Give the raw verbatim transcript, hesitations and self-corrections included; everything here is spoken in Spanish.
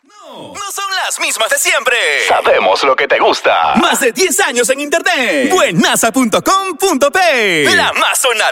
No, no son las mismas de siempre. Sabemos lo que te gusta. Más de diez años en internet. Buenaza punto com punto pe. La más sonada